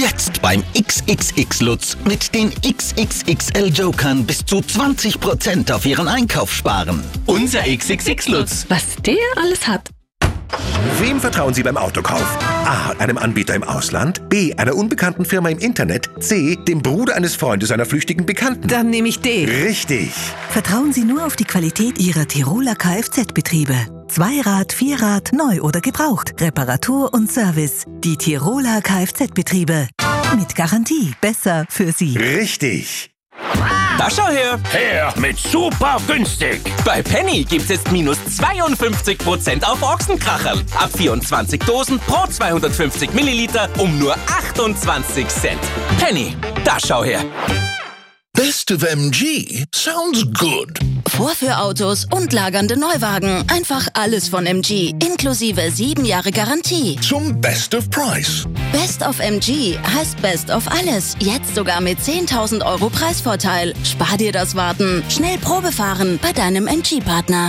Jetzt beim XXX Lutz mit den XXXL Jokern bis zu 20% auf Ihren Einkauf sparen. Unser XXX Lutz. Was der alles hat. Wem vertrauen Sie beim Autokauf? A. Einem Anbieter im Ausland. B. Einer unbekannten Firma im Internet. C. Dem Bruder eines Freundes einer flüchtigen Bekannten. Dann nehme ich D. Richtig. Vertrauen Sie nur auf die Qualität Ihrer Tiroler Kfz-Betriebe. Zweirad, Vierrad, neu oder gebraucht. Reparatur und Service. Die Tiroler Kfz-Betriebe. Mit Garantie. Besser für Sie. Richtig. Da schau her. Her mit super günstig. Bei Penny gibt's jetzt minus 52% auf Ochsenkracherl. Ab 24 Dosen pro 250 Milliliter um nur 28 Cent. Penny, da schau her. Best of MG sounds good. Vorführautos und lagernde Neuwagen. Einfach alles von MG. Inklusive 7 Jahre Garantie. Zum Best of Price. Best of MG heißt Best of alles. Jetzt sogar mit 10.000 Euro Preisvorteil. Spar dir das Warten. Schnell Probe fahren bei deinem MG-Partner.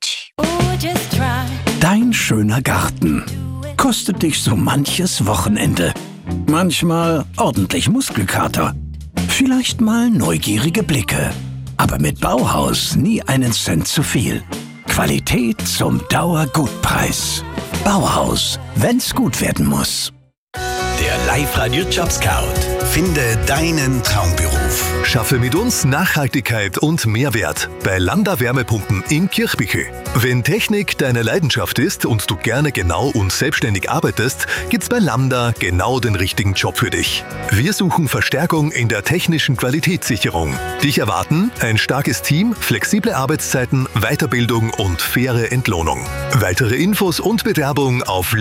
Dein schöner Garten kostet dich so manches Wochenende. Manchmal ordentlich Muskelkater. Vielleicht mal neugierige Blicke. Aber mit Bauhaus nie einen Cent zu viel. Qualität zum Dauergutpreis. Bauhaus, wenn's gut werden muss. Der Live-Radio Job Scout. Finde deinen Traumberuf. Schaffe mit uns Nachhaltigkeit und Mehrwert bei Landa Wärmepumpen in Kirchbichel. Wenn Technik deine Leidenschaft ist und du gerne genau und selbstständig arbeitest, gibt's bei Landa genau den richtigen Job für dich. Wir suchen Verstärkung in der technischen Qualitätssicherung. Dich erwarten ein starkes Team, flexible Arbeitszeiten, Weiterbildung und faire Entlohnung. Weitere Infos und Bewerbung auf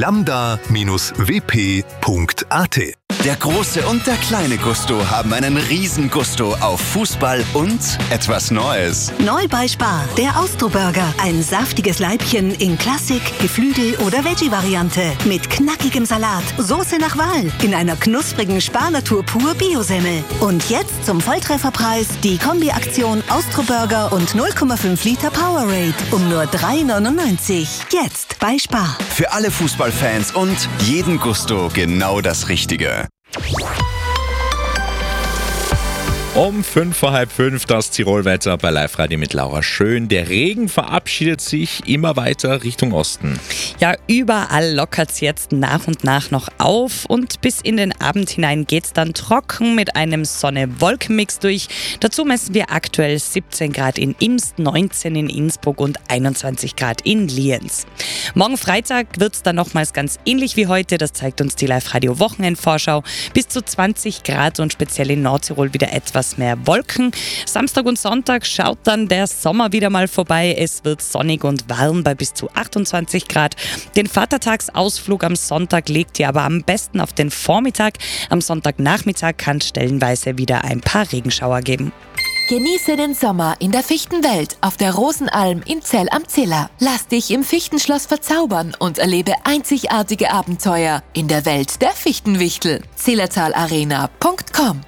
lambda-wp.at. Der große und der kleine Gusto haben einen riesen Gusto auf Fußball und etwas Neues. Neu bei Spar. Der Austro-Burger. Ein saftiges Leibchen in Klassik, Geflügel- oder Veggie-Variante. Mit knackigem Salat, Soße nach Wahl. In einer knusprigen Spar-Natur pur Biosemmel. Und jetzt zum Volltrefferpreis die Kombi-Aktion Austro-Burger und 0,5 Liter Powerade. Um nur 3,99. Jetzt bei Spar. Für alle Fußballfans und jeden Gusto genau das Richtige. Um 4:05 das Tirolwetter bei Live-Radio mit Laura Schön. Der Regen verabschiedet sich immer weiter Richtung Osten. Ja, überall lockert es jetzt nach und nach noch auf und bis in den Abend hinein geht's dann trocken mit einem Sonne-Wolken-Mix durch. Dazu messen wir aktuell 17 Grad in Imst, 19 in Innsbruck und 21 Grad in Lienz. Morgen Freitag wird's dann nochmals ganz ähnlich wie heute. Das zeigt uns die Live-Radio-Wochenendvorschau. Bis zu 20 Grad und speziell in Nordtirol wieder etwas mehr Wolken. Samstag und Sonntag schaut dann der Sommer wieder mal vorbei. Es wird sonnig und warm bei bis zu 28 Grad. Den Vatertagsausflug am Sonntag legt ihr aber am besten auf den Vormittag. Am Sonntagnachmittag kann es stellenweise wieder ein paar Regenschauer geben. Genieße den Sommer in der Fichtenwelt auf der Rosenalm in Zell am Ziller. Lass dich im Fichtenschloss verzaubern und erlebe einzigartige Abenteuer in der Welt der Fichtenwichtel. zillertalarena.com.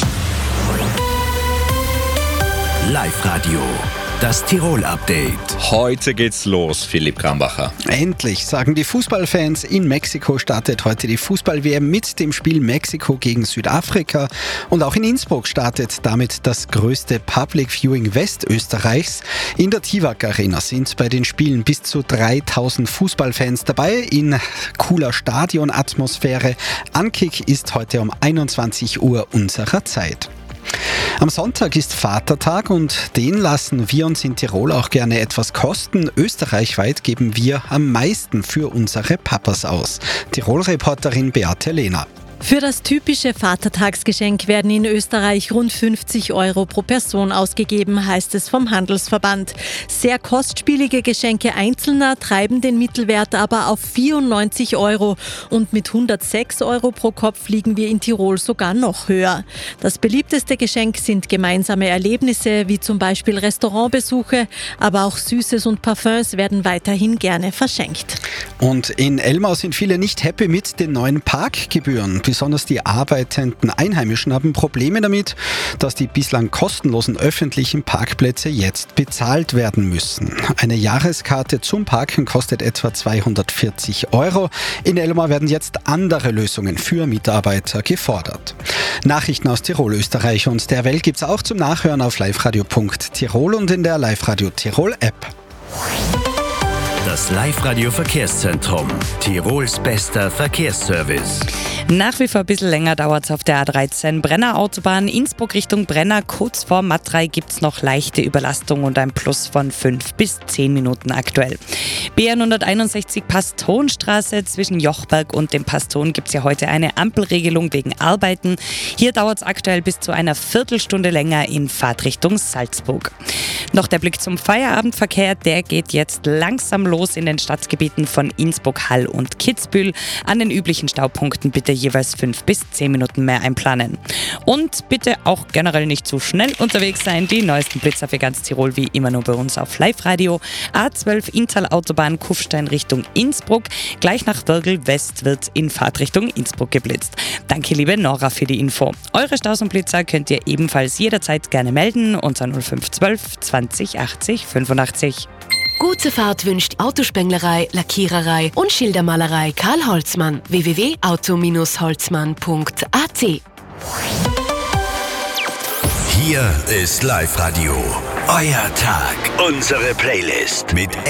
Live-Radio, das Tirol-Update. Heute geht's los, Philipp Krambacher. Endlich, sagen die Fußballfans. In Mexiko startet heute die Fußball-WM mit dem Spiel Mexiko gegen Südafrika. Und auch in Innsbruck startet damit das größte Public Viewing Westösterreichs. In der Tivak Arena sind bei den Spielen bis zu 3000 Fußballfans dabei in cooler Stadionatmosphäre. Ankick ist heute um 21 Uhr unserer Zeit. Am Sonntag ist Vatertag und den lassen wir uns in Tirol auch gerne etwas kosten. Österreichweit geben wir am meisten für unsere Papas aus. Tirol-Reporterin Beate Lehner. Für das typische Vatertagsgeschenk werden in Österreich rund 50 Euro pro Person ausgegeben, heißt es vom Handelsverband. Sehr kostspielige Geschenke Einzelner treiben den Mittelwert aber auf 94 Euro und mit 106 Euro pro Kopf liegen wir in Tirol sogar noch höher. Das beliebteste Geschenk sind gemeinsame Erlebnisse, wie zum Beispiel Restaurantbesuche, aber auch Süßes und Parfums werden weiterhin gerne verschenkt. Und in Elmau sind viele nicht happy mit den neuen Parkgebühren. Besonders die arbeitenden Einheimischen haben Probleme damit, dass die bislang kostenlosen öffentlichen Parkplätze jetzt bezahlt werden müssen. Eine Jahreskarte zum Parken kostet etwa 240 €. In Elmar werden jetzt andere Lösungen für Mitarbeiter gefordert. Nachrichten aus Tirol, Österreich und der Welt gibt's auch zum Nachhören auf liveradio.tirol und in der Live-Radio Tirol App. Das Live-Radio-Verkehrszentrum. Tirols bester Verkehrsservice. Nach wie vor ein bisschen länger dauert es auf der A13 Brenner Autobahn Innsbruck Richtung Brenner. Kurz vor Matrei gibt es noch leichte Überlastung und ein Plus von 5 bis 10 Minuten aktuell. BR 161 Pastonstraße zwischen Jochberg und dem Paston gibt es ja heute eine Ampelregelung wegen Arbeiten. Hier dauert es aktuell bis zu einer Viertelstunde länger in Fahrtrichtung Salzburg. Noch der Blick zum Feierabendverkehr, der geht jetzt langsam los in den Stadtgebieten von Innsbruck, Hall und Kitzbühel. An den üblichen Staupunkten bitte jeweils 5 bis 10 Minuten mehr einplanen. Und bitte auch generell nicht zu schnell unterwegs sein. Die neuesten Blitzer für ganz Tirol wie immer nur bei uns auf Live-Radio. A12 Inntal-Autobahn Kufstein Richtung Innsbruck. Gleich nach Wörgl West wird in Fahrtrichtung Innsbruck geblitzt. Danke, liebe Nora, für die Info. Eure Staus und Blitzer könnt ihr ebenfalls jederzeit gerne melden unter 0512 20 80 85. Gute Fahrt wünscht Autospenglerei, Lackiererei und Schildermalerei Karl Holzmann. www.auto-holzmann.at. Hier ist Live-Radio. Euer Tag. Unsere Playlist mit